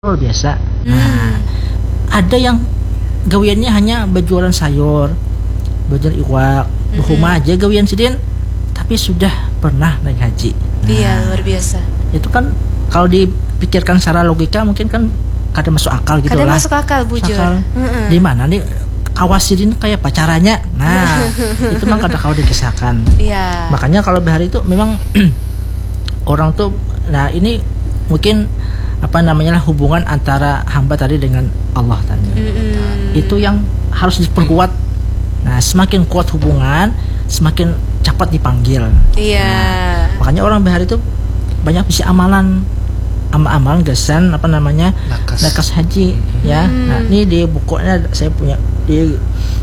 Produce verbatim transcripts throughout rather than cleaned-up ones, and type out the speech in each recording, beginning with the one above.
luar biasa. Hmm. Nah, ada yang gawiannya hanya berjualan sayur, berjualan iwak, berhuma aja gawian sidin, tapi sudah pernah naik haji. Nah, Iya, luar biasa. itu kan kalau dipikirkan secara logika mungkin kan kada masuk akal gitu Kada lah. masuk akal, bujur. Akal. Mm-mm. Di mana nih kawasirin kayak pacarannya. Nah, itu memang kada kalau dikisahkan. Iya. Makanya kalau bahari itu memang orang tuh, nah ini mungkin apa namanya lah, hubungan antara hamba tadi dengan Allah tadi. Mm-mm. Itu yang harus diperkuat. Nah, semakin kuat hubungan, semakin cepat dipanggil. Iya. Nah, makanya orang bahari itu banyak bisa amalan, amal-amalan gasan apa namanya, Nakas. nakas haji, Mm-hmm. ya. Hmm. Nah, ini di bukunya saya punya di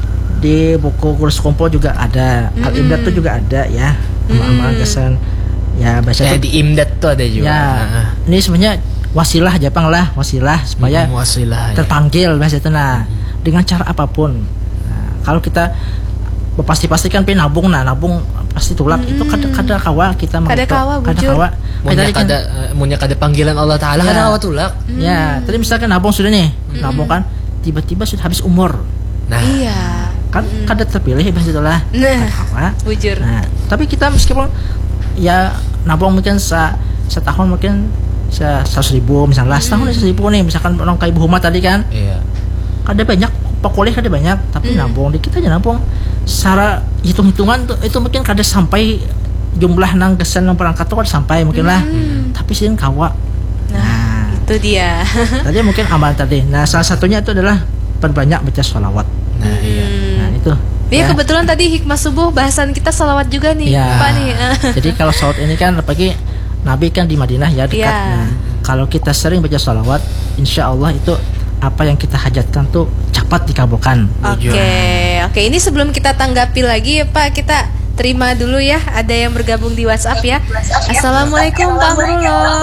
di buku kursus kompol juga ada, Mm-mm. Al-Imdad tuh juga ada ya, amal-amalan Mm-mm. gasan. Ya, bahasa Ya, itu di Imdad tuh ada juga. ya. Nah, Ini sebenarnya wasilah Jepang lah, wasilah supaya mm, wasilah, ya. terpanggil bahasa itu. Nah, dengan cara apapun. Nah, kalau kita pasti-pastikan pengen nabung, nah nabung pasti tulak. Mm-mm. Itu kada kada kawa kita Kada menghitung. kawa, kada bujur. kawa. Munya Kayak tadi kan, kada eh, munya kada panggilan Allah Taala Ya. kada awat tulak. ya, tadi misalkan nabung sudah nih, nabung kan tiba-tiba sudah habis umur. Nah, Iya. Kan kada terpilih bahasa itu lah. Nah, Kawa. bujur. Nah, tapi kita meskipun ya nabung mungkin se setahun mungkin se seratus ribu misalnya, setahun seratus ribu nih, misalkan orang kayak Ibu Huma tadi kan, iya. kada banyak, pokoknya kada banyak, tapi Hmm. nabung dikit aja nabung. Secara hitung-hitungan tuh itu mungkin kada sampai jumlah nang kesan nang perangkat tuh kada sampai mungkin lah, Hmm. tapi sih kawa. Nah, Nah, itu dia. tadi mungkin amal tadi. Nah, salah satunya itu adalah perbanyak baca sholawat. Nah, iya. Nah, itu. Iya, ya. kebetulan tadi hikmah subuh bahasan kita salawat juga nih, Ya. Pak nih. Jadi kalau sholat ini kan apalagi Nabi kan di Madinah ya, dekat. Ya. Nah, kalau kita sering baca sholawat, insya Allah itu apa yang kita hajatkan tuh cepat dikabulkan. Oke, oke. Ini sebelum kita tanggapi lagi, Pak, kita terima dulu ya. Ada yang bergabung di WhatsApp ya. Assalamualaikum Pak Amrullah.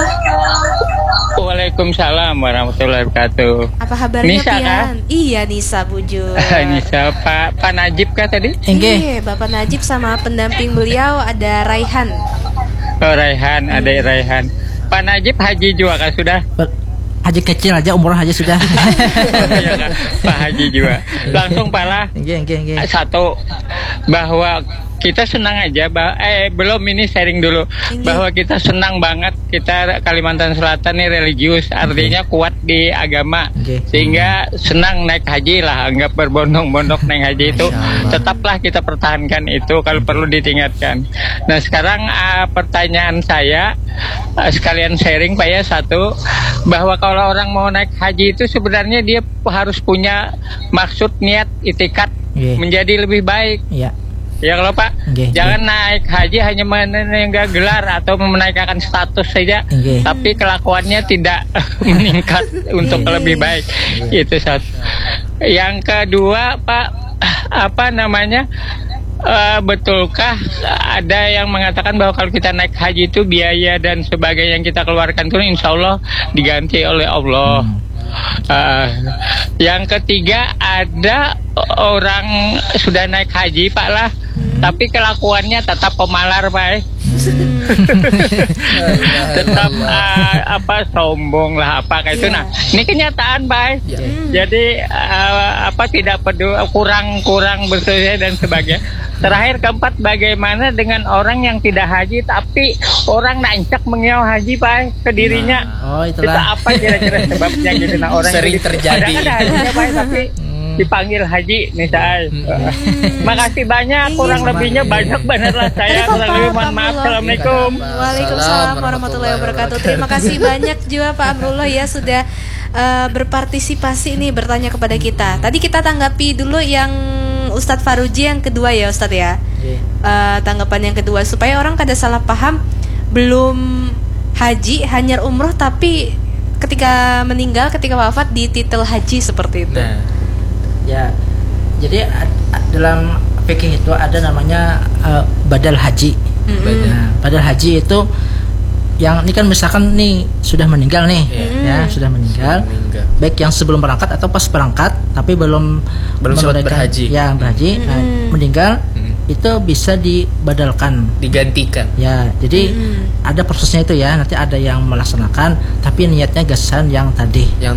Waalaikumsalam warahmatullahi wabarakatuh. Apa kabarnya Nisa, Pian? kah? Iya, Nisa bujur. Ini siapa? Pak Najib kah tadi? Enggak. Iya, Bapak Najib sama pendamping beliau ada Raihan. Oh, Raihan, ada Raihan. Pak Najib haji juga kan sudah? Ber- Haji kecil aja, umroh aja sudah. Iya kan? Pak Haji juga. Langsung pala Enggak, enggak, enggak. satu, bahwa kita senang aja, bah eh belum ini sharing dulu, Ini. bahwa kita senang banget, kita Kalimantan Selatan nih religius, artinya kuat di agama, Oke. sehingga senang naik haji lah, anggap berbondong-bondong naik haji itu, Masya Allah. tetaplah kita pertahankan itu kalau perlu ditingkatkan. Nah sekarang uh, pertanyaan saya, uh, sekalian sharing Pak ya, satu, bahwa kalau orang mau naik haji itu sebenarnya dia harus punya maksud, niat, itikat Oke. menjadi lebih baik. Iya. Ya kalau Pak, Oke, jangan naik haji hanya meninggal gelar atau menaikkan status saja, Oke. tapi kelakuannya tidak meningkat untuk lebih baik. Itu satu. Yang kedua Pak, apa namanya? Eh, betulkah ada yang mengatakan bahwa kalau kita naik haji itu biaya dan sebagainya yang kita keluarkan itu insya Allah diganti oleh Allah. Uh, yang ketiga, ada orang sudah naik haji Pak lah, tapi kelakuannya tetap pemalar Pak, tetap uh, apa sombong lah apa kayak itu. Nah ini kenyataan Pak, Ya. jadi uh, apa tidak peduli, kurang kurang bersedia dan sebagainya. Terakhir keempat, bagaimana dengan orang yang tidak haji tapi orang nancak mengiau haji Pak ke dirinya? Oh, Itu itulah. apa kira-kira sebabnya gitu? Nah orang Sering jadi- terjadi. padahal ada hajinya Pak tapi dipanggil haji nih saya. Makasih banyak, kurang Iya. lebihnya banyak banget lah saya. Tadi Kurang Pak, lebih Pak mohon maaf. Amrullah. Assalamualaikum. Waalaikumsalam warahmatullahi wabarakatuh. Terima kasih banyak juga Pak Amrullah ya sudah uh, berpartisipasi nih, bertanya kepada kita. Tadi kita tanggapi dulu yang Ustadz Faruji yang kedua ya Ustadz ya. Oke. Uh, tanggapan yang kedua supaya orang kada salah paham, belum haji hanya umroh tapi ketika meninggal, ketika wafat di titel haji seperti itu. Nah, Ya, jadi a- a- dalam fikih itu ada namanya uh, badal haji. Mm-mm. Nah, badal haji itu yang ini kan misalkan nih sudah meninggal nih, ya Iya. sudah meninggal, meninggal. baik yang sebelum berangkat atau pas berangkat tapi belum Belum sempat menunaikan- berhaji. ya berhaji, nah, Mm-mm. meninggal, Mm. itu bisa dibadalkan. Digantikan. Ya, jadi Mm-mm. ada prosesnya itu ya. Nanti ada yang melaksanakan, tapi niatnya gasan yang tadi. Yang